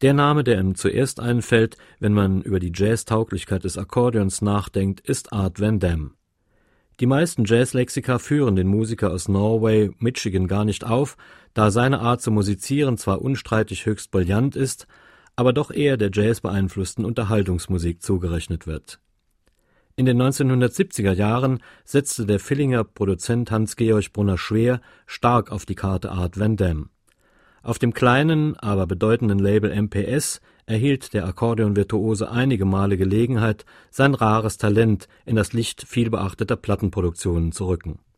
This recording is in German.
Der Name, der ihm zuerst einfällt, wenn man über die Jazztauglichkeit des Akkordeons nachdenkt, ist Art Van Damme. Die meisten Jazzlexika führen den Musiker aus Norway, Michigan gar nicht auf, da seine Art zu musizieren zwar unstreitig höchst brillant ist, aber doch eher der Jazz beeinflussten Unterhaltungsmusik zugerechnet wird. In den 1970er Jahren setzte der Villinger Produzent Hans-Georg Brunner-Schwer stark auf die Karte Art Van Damme. Auf dem kleinen, aber bedeutenden Label MPS erhielt der Akkordeonvirtuose einige Male Gelegenheit, sein rares Talent in das Licht vielbeachteter Plattenproduktionen zu rücken